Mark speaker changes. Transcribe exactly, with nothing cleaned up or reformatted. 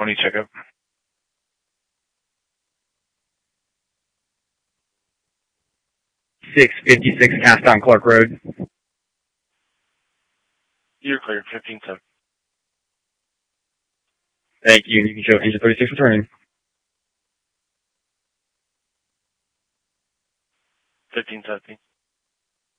Speaker 1: twenty checkup.
Speaker 2: six fifty-six Cast on Clark Road.
Speaker 1: You're clear, fifteen seven.
Speaker 2: Thank you, and you can show engine thirty-six returning.
Speaker 1: fifteen seventeen.